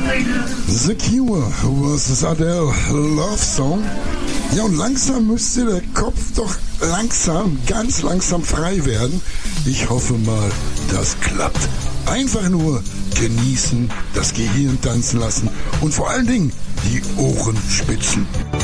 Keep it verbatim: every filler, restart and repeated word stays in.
The Cure was das Adele Love Song. Ja, und langsam müsste der Kopf doch langsam, ganz langsam frei werden. Ich hoffe mal, das klappt. Einfach nur genießen, das Gehirn tanzen lassen und vor allen Dingen die Ohren spitzen.